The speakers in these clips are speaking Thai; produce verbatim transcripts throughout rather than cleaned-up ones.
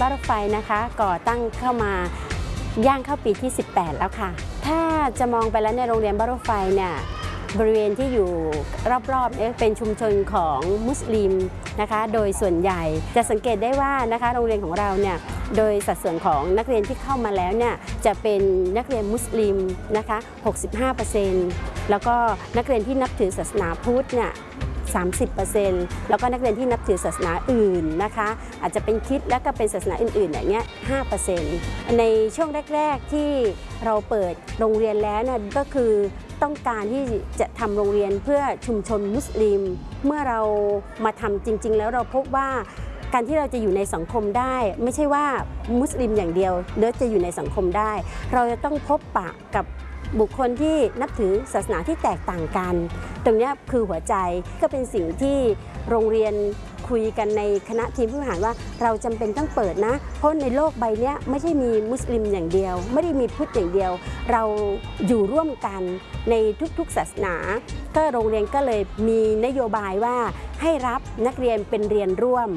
บ้านรถไฟนะคะก่อตั้งเข้ามาย่างเข้าปีที่สิบแปดแล้วค่ะถ้าจะมองไปแล้วในโรงเรียนบ้านรถไฟเนี่ยบริเวณที่อยู่รอบๆเนี่ยเป็นชุมชนของมุสลิมนะคะโดยส่วนใหญ่จะสังเกตได้ว่านะคะโรงเรียนของเราเนี่ยโดยสัดส่วนของนักเรียนที่เข้ามาแล้วเนี่ยจะเป็นนักเรียนมุสลิมนะคะ หกสิบห้าเปอร์เซ็นต์ แล้วก็นักเรียนที่นับถือศาสนาพุทธเนี่ยสามสิบเปอร์เซ็นต์ แล้วก็นักเรียนที่นับถือศาสนาอื่นนะคะอาจจะเป็นคริสต์แล้วก็เป็นศาสนาอื่นๆอย่างเงี้ย ห้าเปอร์เซ็นต์ ในช่วงแรกๆที่เราเปิดโรงเรียนแล้วเนี่ยก็คือต้องการที่จะทำโรงเรียนเพื่อชุมชนมุสลิมเมื่อเรามาทำจริงๆแล้วเราพบว่าการที่เราจะอยู่ในสังคมได้ไม่ใช่ว่ามุสลิมอย่างเดียวเดิร์จะอยู่ในสังคมได้เราจะต้องพบปะกับบุคคลที่นับถือศาสนาที่แตกต่างกันตรงนี้คือหัวใจก็เป็นสิ่งที่โรงเรียนคุยกันในคณะทีมผู้บริหารว่าเราจำเป็นต้องเปิดนะเพราะในโลกใบนี้ไม่ใช่มีมุสลิมอย่างเดียวไม่ได้มีพุทธอย่างเดียวเราอยู่ร่วมกันในทุกๆศาสนาก็โรงเรียนก็เลยมีนโยบายว่าให้รับนักเรียนเป็นเรียนร่วม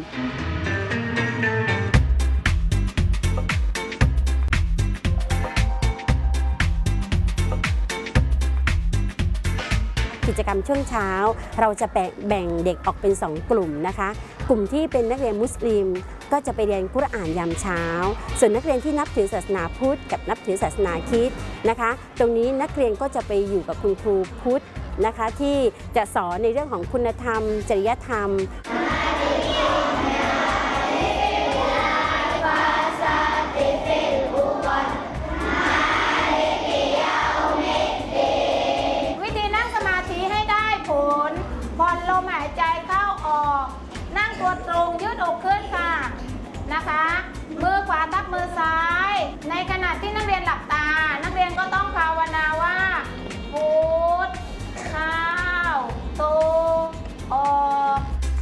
กิจกรรมช่วงเช้าเราจะแบ่งเด็กออกเป็นสองกลุ่มนะคะกลุ่มที่เป็นนักเรียนมุสลิมก็จะไปเรียนกุรอานยามเช้าส่วนนักเรียนที่นับถือศาสนาพุทธกับนับถือศาสนาคริสต์นะคะตรงนี้นักเรียนก็จะไปอยู่กับคุณครูพุทธนะคะที่จะสอนในเรื่องของคุณธรรมจริยธรรมผ่อนลมหายใจเข้าออกนั่งตัวตรงยืดอกขึ้นค่ะนะคะมือขวาทับมือซ้ายในขณะที่นักเรียนหลับตานักเรียนก็ต้องภาวนาว่าพุทธเข้าโตออก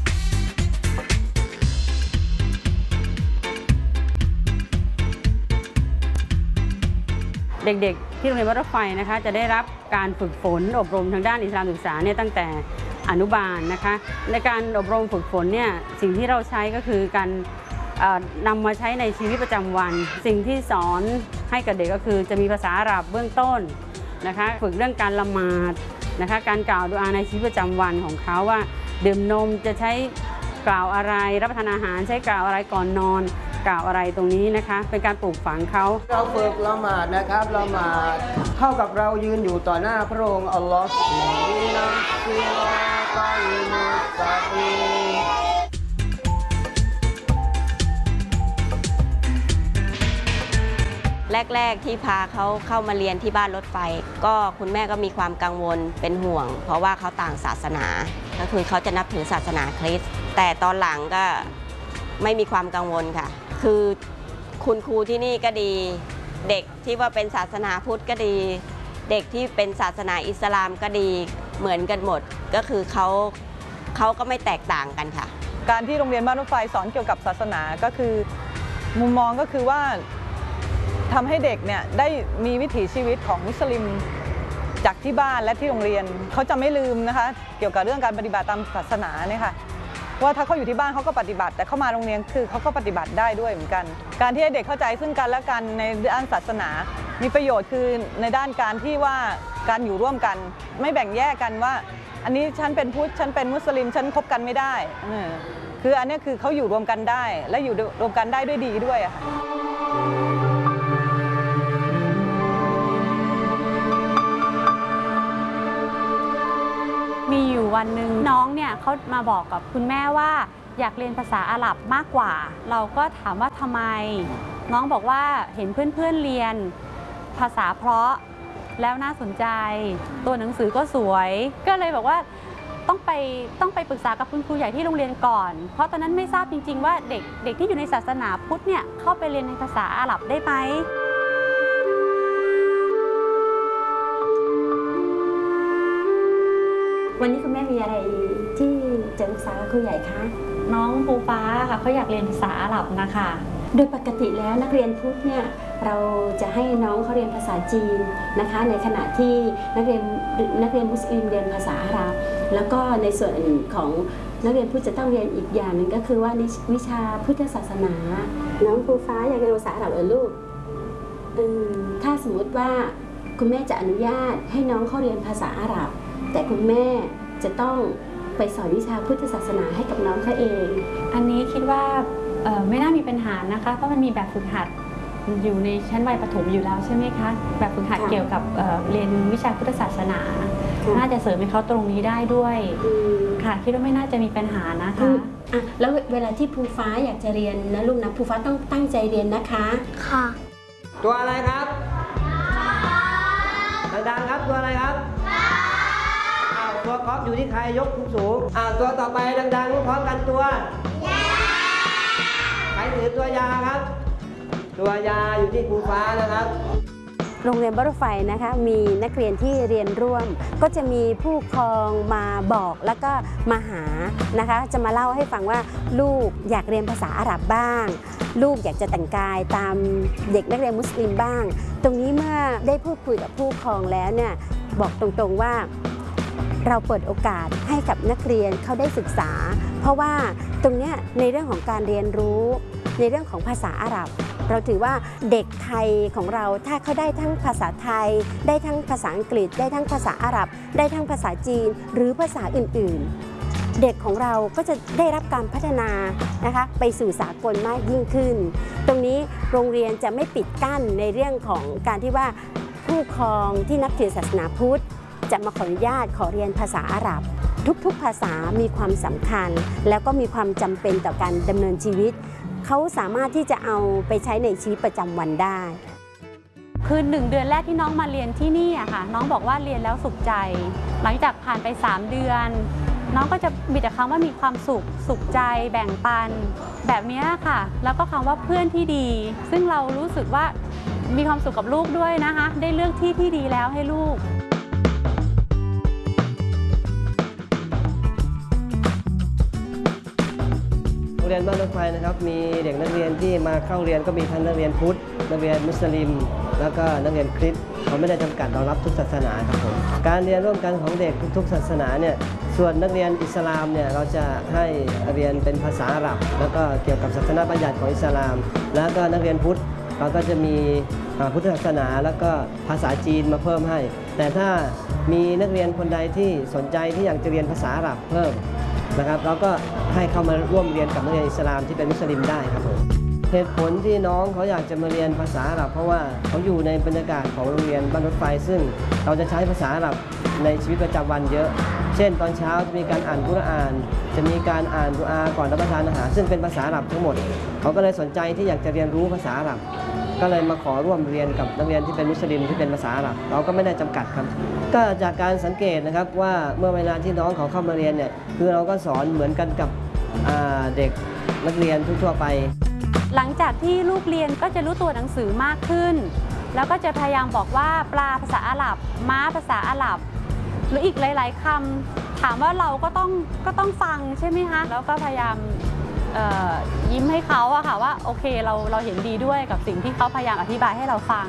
เด็กๆที่โรงเรียนบ้านรถไฟนะคะจะได้รับการฝึกฝนอบรมทางด้านอิสลามศึกษาเนี่ยตั้งแต่อนุบาลนะคะในการอบรมฝึกฝนเนี่ยสิ่งที่เราใช้ก็คือการนำมาใช้ในชีวิตประจำวันสิ่งที่สอนให้กับเด็กก็คือจะมีภาษาอาหรับเบื้องต้นนะคะฝึกเรื่องการละหมาดนะคะการกล่าวดุอาในชีวิตประจำวันของเขาว่าดื่มนมจะใช้กล่าวอะไรรับประทานอาหารใช้กล่าวอะไรก่อนนอนกล่าวอะไรตรงนี้นะคะเป็นการปลูกฝังเขาเราฝึกละหมาดนะครับละหมาดเท่ากับเรายืนอยู่ต่อหน้าพระองค์อัลลอฮฺแรกๆที่พาเขาเข้ามาเรียนที่บ้านรถไฟก็คุณแม่ก็มีความกังวลเป็นห่วงเพราะว่าเขาต่างศาสนาก็คือเขาจะนับถือศาสนาคริสต์แต่ตอนหลังก็ไม่มีความกังวลค่ะคือคุณครูที่นี่ก็ดีเด็กที่ว่าเป็นศาสนาพุทธก็ดีเด็กที่เป็นศาสนาอิสลามก็ดีเหมือนกันหมดก็คือเขาเขาก็ไม่แตกต่างกันค่ะการที่โรงเรียนบ้านรถไฟสอนเกี่ยวกับศาสนาก็คือมุมมองก็คือว่าทำให้เด็กเนี่ยได้มีวิถีชีวิตของมุสลิมจากที่บ้านและที่โรงเรียนเขาจะไม่ลืมนะคะเกี่ยวกับเรื่องการปฏิบัติตามศาสนาเนี่ยค่ะว่าถ้าเขาอยู่ที่บ้านเขาก็ปฏิบัติแต่เข้ามาโรงเรียนคือเขาก็ปฏิบัติได้ด้วยเหมือนกันการที่ให้เด็กเข้าใจซึ่งกันและกันในด้านศาสนามีประโยชน์คือในด้านการที่ว่าการอยู่ร่วมกันไม่แบ่งแยกกันว่าอันนี้ฉันเป็นพุทธฉันเป็นมุสลิมฉันคบกันไม่ได้คืออันนี้คือเขาอยู่รวมกันได้และอยู่รวมกันได้ด้วยดีด้วยค่ะมีอยู่วันหนึ่งน้องเนี่ยเขามาบอกกับคุณแม่ว่าอยากเรียนภาษาอาหรับมากกว่าเราก็ถามว่าทำไมน้องบอกว่าเห็นเพื่อนๆเรียนภาษาเพราะแล้วน่าสนใจตัวหนังสือก็สวยก็เลยบอกว่าต้องไปต้องไปปรึกษากับคุณครูใหญ่ที่โรงเรียนก่อนเพราะตอนนั้นไม่ทราบจริงๆว่าเด็กเด็กที่อยู่ในศาสนาพุทธเนี่ยเข้าไปเรียนในภาษาอาหรับได้ไหมวันนี้คุณแม่มีอะไรที่จะปรึกษาครูใหญ่คะน้องปูฟ้าค่ะเขาอยากเรียนภาษาอาหรับนะคะโดยปกติแล้วนักเรียนพุทธเนี่ยเราจะให้น้องเขาเรียนภาษาจีนนะคะในขณะที่นักเรียนนักเรียนมุสลิมเรียนภาษาอาหรับแล้วก็ในส่วนของนักเรียนพุทธจะต้องเรียนอีกอย่างหนึ่งก็คือว่าวิชาพุทธศาสนาน้องภูฟ้าอยากเรียนภาษาอาหรับเหรอลูกถ้าสมมติว่าคุณแม่จะอนุญาตให้น้องเข้าเรียนภาษาอาหรับแต่คุณแม่จะต้องไปสอนวิชาพุทธศาสนาให้กับน้องเขาเองอันนี้คิดว่าไม่น่ามีปัญหานะคะเพราะมันมีแบบฝึกหัดอยู่ในชั้นวัยประถมอยู่แล้วใช่ไหมคะแบบฝึกหัดเกี่ยวกับเเรียนวิชาพุทธศาสนาน่าจะเสริมให้เขาตรงนี้ได้ด้วยค่ะคิดว่าไม่น่าจะมีปัญหานะคะอ่ะแล้วเวลาที่ภูฟ้าอยากจะเรียนนะลูกนะภูฟ้าต้องตั้งใจเรียนนะคะค่ะตัวอะไรครับดังๆครับตัวอะไรครับอ้าวตัวก๊อฟอยู่ที่ใครยกสูงๆอ้าวตัวต่อไปดังๆพร้อมกันตัวยาใครถือตัวยาครับตัวยาอยู่ที่ภูฟ้านะครับโรงเรียนบัตเตอร์ไฟนะคะมีนักเรียนที่เรียนร่วมก็จะมีผู้ปกครองมาบอกแล้วก็มาหานะคะจะมาเล่าให้ฟังว่าลูกอยากเรียนภาษาอาหรับบ้างลูกอยากจะแต่งกายตามเด็กนักเรียนมุสลิมบ้างตรงนี้เมื่อได้พูดคุยกับผู้ปกครองแล้วเนี่ยบอกตรงๆว่าเราเปิดโอกาสให้กับนักเรียนเขาได้ศึกษาเพราะว่าตรงนี้ในเรื่องของการเรียนรู้ในเรื่องของภาษาอาหรับเราถือว่าเด็กไทยของเราถ้าเขาได้ทั้งภาษาไทยได้ทั้งภาษาอังกฤษได้ทั้งภาษาอาหรับได้ทั้งภาษาจีนหรือภาษาอื่นๆเด็กของเราก็จะได้รับการพัฒนานะคะไปสู่สากลมากยิ่งขึ้นตรงนี้โรงเรียนจะไม่ปิดกั้นในเรื่องของการที่ว่าผู้ปกครองที่นับถือศาสนาพุทธจะมาขออนุญาตขอเรียนภาษาอาหรับทุกๆภาษามีความสำคัญแล้วก็มีความจำเป็นต่อการดำเนินชีวิตเขาสามารถที่จะเอาไปใช้ในชีวิตประจำวันได้คือหนึ่งเดือนแรกที่น้องมาเรียนที่นี่อะค่ะน้องบอกว่าเรียนแล้วสุขใจหลังจากผ่านไปสามเดือนน้องก็จะมีแต่คำว่ามีความสุขสุขใจแบ่งปันแบบนี้ค่ะแล้วก็คำว่าเพื่อนที่ดีซึ่งเรารู้สึกว่ามีความสุขกับลูกด้วยนะคะได้เลือกที่ที่ดีแล้วให้ลูกโรงเรียนบ้านรถไฟนะครับมีเด็กนักเรียนที่มาเข้าเรียนก็มีทั้งนักเรียนพุทธนักเรียนมุสลิมแล้วก็นักเรียนคริสต์เขาไม่ได้จำกัดเรารับทุกศาสนาครับผมการเรียนร่วมกันของเด็กทุกๆศาสนาเนี่ยส่วนนักเรียนอิสลามเนี่ยเราจะให้เรียนเป็นภาษาอาหรับแล้วก็เกี่ยวกับศาสนาบัญญัติของอิสลามแล้วก็นักเรียนพุทธเราก็จะมีพุทธศาสนาแล้วก็ภาษาจีนมาเพิ่มให้แต่ถ้ามีนักเรียนคนใดที่สนใจที่อยากจะเรียนภาษาอาหรับเพิ่มนะครับเราก็ให้เข้ามาร่วมเรียนกับนักเรียนอิสลามที่เป็นมุสลิมได้ครับผมเหตุผลที่น้องเขาอยากจะมาเรียนภาษาอาหรับเพราะว่าเขาอยู่ในบรรยากาศของโรงเรียนบ้านรถไฟซึ่งเราจะใช้ภาษาอาหรับในชีวิตประจำวันเยอะเช่นตอนเช้าจะมีการอ่านกุรอานจะมีการอ่านดุอาก่อนรับประทานอาหารซึ่งเป็นภาษาอาหรับทั้งหมดเขาก็เลยสนใจที่อยากจะเรียนรู้ภาษาอาหรับก็เลยมาขอร่วมเรียนกับนักเรียนที่เป็นมุสลิมที่เป็นภาษาอาหรับเราก็ไม่ได้จำกัดครับก็จากการสังเกตนะครับว่าเมื่อเวลาที่น้องเขาเข้ามาเรียนเนี่ยคือเราก็สอนเหมือนกันกับเด็กนักเรียนทั่วๆไปหลังจากที่ลูกเรียนก็จะรู้ตัวหนังสือมากขึ้นแล้วก็จะพยายามบอกว่าปลาภาษาอาหรับม้าภาษาอาหรับหรืออีกหลายๆคำถามว่าเราก็ต้องก็ต้องฟังใช่ไหมคะแล้วก็พยายามยิ้มให้เขาอะค่ะว่าโอเคเราเราเห็นดีด้วยกับสิ่งที่เขาพยายามอธิบายให้เราฟัง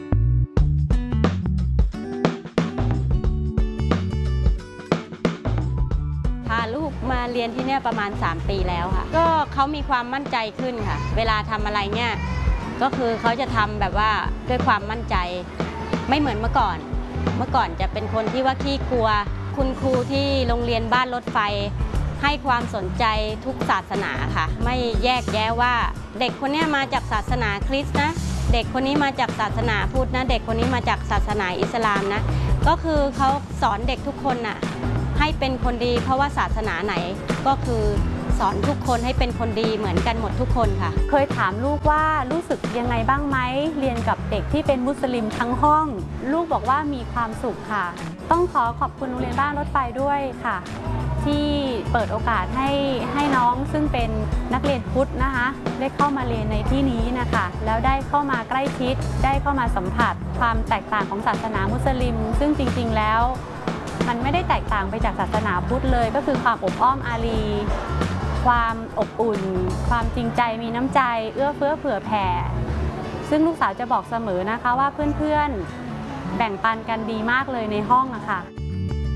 พาลูกมาเรียนที่นี่ประมาณสามปีแล้วค่ะก็เขามีความมั่นใจขึ้นค่ะเวลาทำอะไรเนี่ยก็คือเขาจะทำแบบว่าด้วยความมั่นใจไม่เหมือนเมื่อก่อนเมื่อก่อนจะเป็นคนที่ว่าขี้กลัวคุณครูที่โรงเรียนบ้านรถไฟให้ความสนใจทุกศาสนาค่ะไม่แยกแยะว่าเด็กคนนี้มาจากศาสนาคริสต์นะเด็กคนนี้มาจากศาสนาพุทธนะเด็กคนนี้มาจากศาสนาอิสลามนะก็คือเขาสอนเด็กทุกคนน่ะให้เป็นคนดีเพราะว่าศาสนาไหนก็คือสอนทุกคนให้เป็นคนดีเหมือนกันหมดทุกคนค่ะเคยถามลูกว่ารู้สึกยังไงบ้างไหมเรียนกับเด็กที่เป็นมุสลิมทั้งห้องลูกบอกว่ามีความสุขค่ะต้องขอขอบคุณโรงเรียนบ้านรถไฟด้วยค่ะที่เปิดโอกาสให้ให้น้องซึ่งเป็นนักเรียนพุทธนะคะได้เข้ามาเรียนในที่นี้นะคะแล้วได้เข้ามาใกล้ชิดได้เข้ามาสัมผัสความแตกต่างของศาสนามุสลิมซึ่งจริงๆแล้วมันไม่ได้แตกต่างไปจากศาสนาพุทธเลยก็คือความอบอ้อมอารีความอบอุ่นความจริงใจมีน้ำใจเอื้อเฟื้อเผื่อแผ่ซึ่งลูกสาวจะบอกเสมอนะคะว่าเพื่อนๆแบ่งปันกันดีมากเลยในห้องอะค่ะ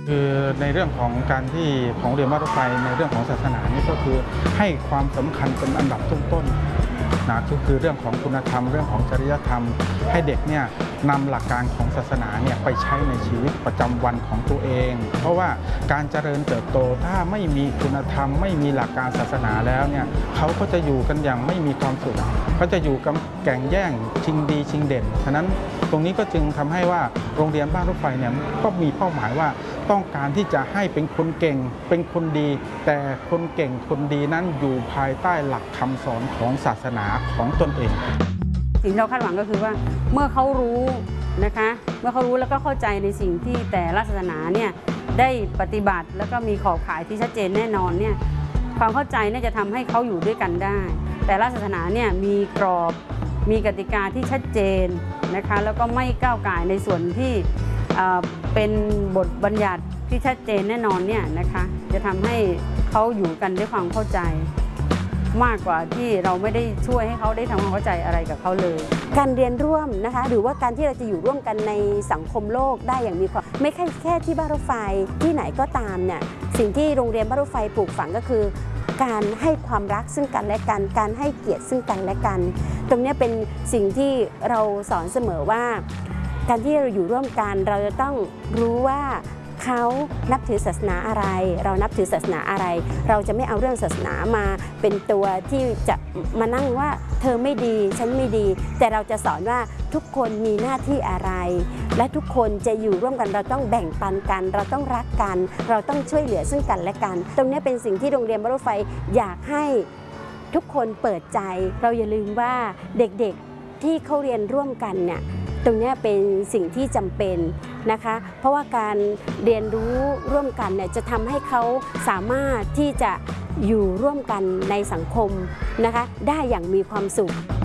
คือในเรื่องของการที่ของเรียนบ้านรถไฟในเรื่องของศาสนานี่ก็คือให้ความสำคัญเป็นอันดับต้นๆนะก็คือเรื่องของคุณธรรมเรื่องของจริยธรรมให้เด็กเนี่ยนำหลักการของศาสนาเนี่ยไปใช้ในชีวิตประจำวันของตัวเอง เพราะว่าการเจริญเติบโตถ้าไม่มีคุณธรรมไม่มีหลักการศาสนาแล้วเนี่ยเขาก็จะอยู่กันอย่างไม่มีความสุขก็จะอยู่กับแข่งแย่งชิงดีชิงเด่นฉะนั้นตรงนี้ก็จึงทำให้ว่าโรงเรียนบ้านรถไฟเนี่ยก็มีเป้าหมายว่าต้องการที่จะให้เป็นคนเก่งเป็นคนดีแต่คนเก่งคนดีนั้นอยู่ภายใต้หลักคำสอนของศาสนาของตนเองสิ่งที่เราคาดหวังก็คือว่าเมื่อเขารู้นะคะเมื่อเขารู้แล้วก็เข้าใจในสิ่งที่แต่ละศาสนาเนี่ยได้ปฏิบัติแล้วก็มีขอบข่ายที่ชัดเจนแน่นอนเนี่ยความเข้าใจน่าจะทำให้เขาอยู่ด้วยกันได้แต่ละศาสนาเนี่ยมีกรอบมีกติกาที่ชัดเจนนะคะแล้วก็ไม่ก้าวก่ายในส่วนที่เป็นบทบัญญัติที่ชัดเจนแน่นอนเนี่ยนะคะจะทำให้เขาอยู่กันด้วยความเข้าใจมากกว่าที่เราไม่ได้ช่วยให้เขาได้ทำความเข้าใจอะไรกับเขาเลยการเรียนร่วมนะคะหรือว่าการที่เราจะอยู่ร่วมกันในสังคมโลกได้อย่างมีความไม่แค่แค่ที่บ้านรถไฟที่ไหนก็ตามเนี่ยสิ่งที่โรงเรียนบ้านรถไฟปลูกฝังก็คือการให้ความรักซึ่งกันและกันการให้เกียรติซึ่งกันและกันตรงนี้เป็นสิ่งที่เราสอนเสมอว่าการที่เราอยู่ร่วมกันเราจะต้องรู้ว่าเขานับถือศาสนาอะไรเรานับถือศาสนาอะไรเราจะไม่เอาเรื่องศาสนามาเป็นตัวที่จะมานั่งว่าเธอไม่ดีฉันไม่ดีแต่เราจะสอนว่าทุกคนมีหน้าที่อะไรและทุกคนจะอยู่ร่วมกันเราต้องแบ่งปันกันเราต้องรักกันเราต้องช่วยเหลือซึ่งกันและกันตรงนี้เป็นสิ่งที่โรงเรียนบ้านรถไฟอยากให้ทุกคนเปิดใจเราอย่าลืมว่าเด็กๆที่เขาเรียนร่วมกันเนี่ยตรงนี้เป็นสิ่งที่จำเป็นนะคะเพราะว่าการเรียนรู้ร่วมกันเนี่ยจะทำให้เขาสามารถที่จะอยู่ร่วมกันในสังคมนะคะได้อย่างมีความสุข